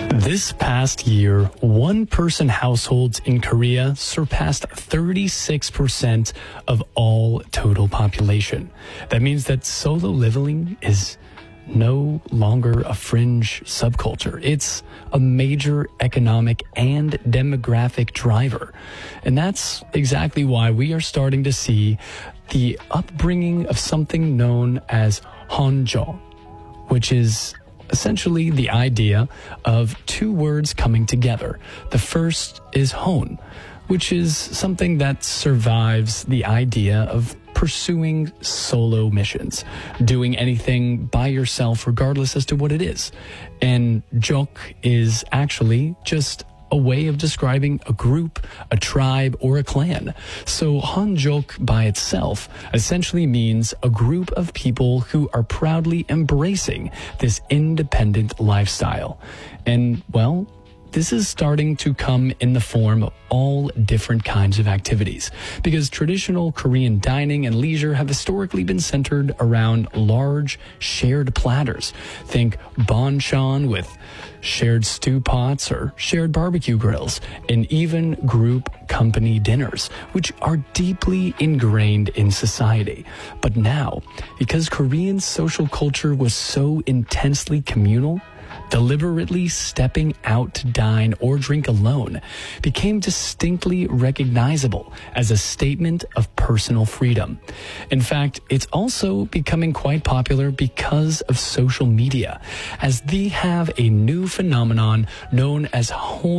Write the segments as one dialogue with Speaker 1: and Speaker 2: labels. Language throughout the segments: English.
Speaker 1: This past year, one-person households in Korea surpassed 36% of all total population. That means that solo living is no longer a fringe subculture. It's a major economic and demographic driver. And that's exactly why we are starting to see the upbringing of something known as honjo, which is essentially the idea of two words coming together. The first is hon, which is something that survives the idea of pursuing solo missions, doing anything by yourself regardless as to what it is. And jok is actually just a way of describing a group, a tribe, or a clan. So Hanjok by itself essentially means a group of people who are proudly embracing this independent lifestyle. And, well, this is starting to come in the form of all different kinds of activities, because traditional Korean dining and leisure have historically been centered around large shared platters. Think banchan with shared stew pots or shared barbecue grills, and even group company dinners, which are deeply ingrained in society. But now, because Korean social culture was so intensely communal, deliberately stepping out to dine or drink alone became distinctly recognizable as a statement of personal freedom. In fact, it's also becoming quite popular because of social media, as they have a new phenomenon known as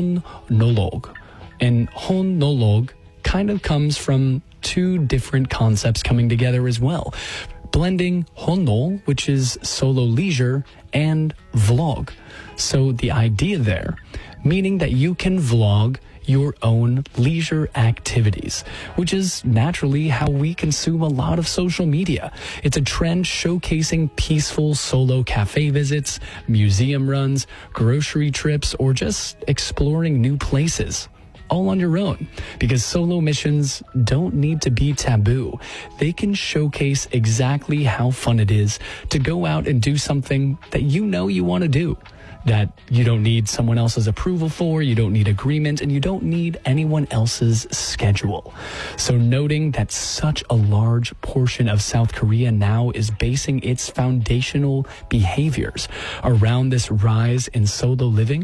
Speaker 1: honnolog. And honnolog kind of comes from two different concepts coming together as well, blending honol, which is solo leisure, and vlog. So the idea there, meaning that you can vlog your own leisure activities, which is naturally how we consume a lot of social media. It's a trend showcasing peaceful solo cafe visits, museum runs, grocery trips, or just exploring new places, all on your own, because solo missions don't need to be taboo. They can showcase exactly how fun it is to go out and do something that you know you want to do, that you don't need someone else's approval for, you don't need agreement, and you don't need anyone else's schedule. So noting that such a large portion of South Korea now is basing its foundational behaviors around this rise in solo living,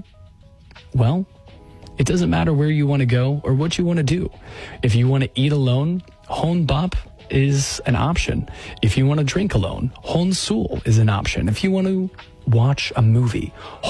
Speaker 1: well, it doesn't matter where you want to go or what you want to do. If you want to eat alone, honbap is an option. If you want to drink alone, honsul is an option. If you want to watch a movie,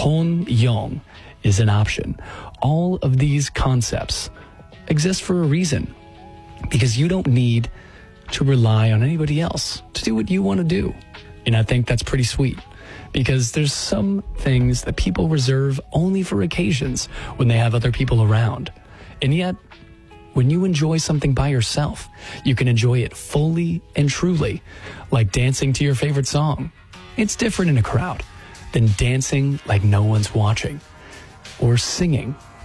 Speaker 1: honyong is an option. All of these concepts exist for a reason, because you don't need to rely on anybody else to do what you want to do. And I think that's pretty sweet, because there's some things that people reserve only for occasions when they have other people around. And yet, when you enjoy something by yourself, you can enjoy it fully and truly, like dancing to your favorite song. It's different in a crowd than dancing like no one's watching, or singing